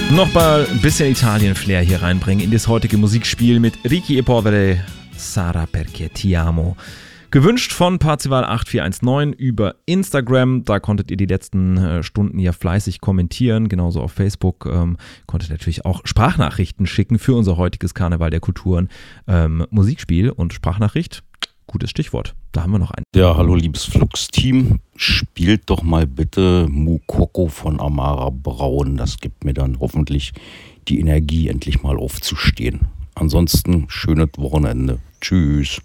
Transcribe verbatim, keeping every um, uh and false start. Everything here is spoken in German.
Nochmal ein bisschen Italien-Flair hier reinbringen in das heutige Musikspiel mit Ricky e Povere, Sara perché ti amo. Gewünscht von Parzival acht vier eins neun über Instagram. Da konntet ihr die letzten äh, Stunden ja fleißig kommentieren. Genauso auf Facebook ähm, konntet ihr natürlich auch Sprachnachrichten schicken für unser heutiges Karneval der Kulturen ähm, Musikspiel. Und Sprachnachricht, gutes Stichwort. Da haben wir noch einen. Ja, hallo liebes Flux-Team. Spielt doch mal bitte Mukoko von Amara Braun. Das gibt mir dann hoffentlich die Energie, endlich mal aufzustehen. Ansonsten schönes Wochenende. Tschüss.